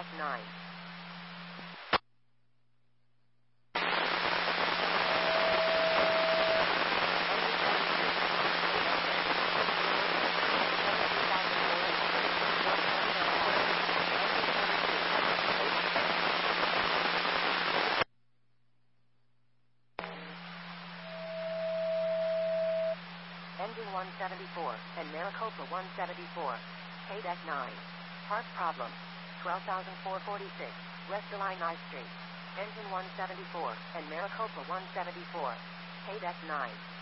9. Engine 174, and Maricopa 174. KDEC 9. Part problem. 12,446, West Illini Street. Engine 174, and Maricopa 174. KDEC 9.